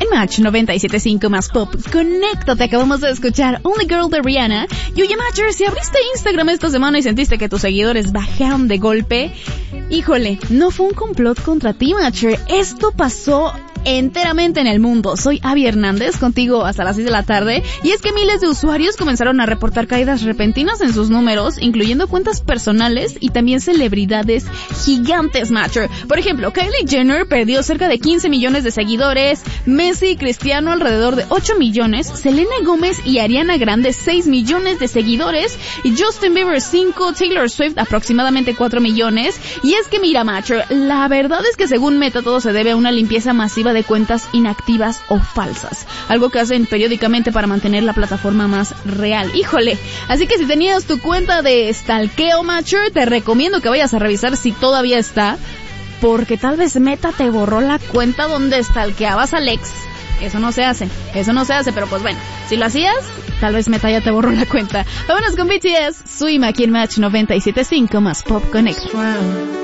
en Match 97.5 más Pop. Conéctate, acabamos de escuchar Only Girl de Rihanna. Y oye, Matcher, si abriste Instagram esta semana y sentiste que tus seguidores bajaron de golpe, híjole, no fue un complot contra ti, Matcher. Esto pasó enteramente en el mundo. Soy Abby Hernández, contigo hasta las 6 de la tarde, y es que miles de usuarios comenzaron a reportar caídas repentinas en sus números, incluyendo cuentas personales y también celebridades gigantes, Matcher. Por ejemplo, Kylie Jenner perdió cerca de 15 millones de seguidores, Messi y Cristiano alrededor de 8 millones, Selena Gómez y Ariana Grande 6 millones de seguidores, y Justin Bieber 5, Taylor Swift aproximadamente 4 millones, y es que mira, Matcher, la verdad es que según Meta todo se debe a una limpieza masiva de cuentas inactivas o falsas, algo que hacen periódicamente para mantener la plataforma más real. Híjole, así que si tenías tu cuenta de stalkeo, Matcher, te recomiendo que vayas a revisar si todavía está, porque tal vez Meta te borró la cuenta donde stalkeabas al ex. Eso no se hace, pero pues bueno, si lo hacías, tal vez Meta ya te borró la cuenta. Vámonos con BTS, Swim aquí en Match 97.5 más Pop Connect.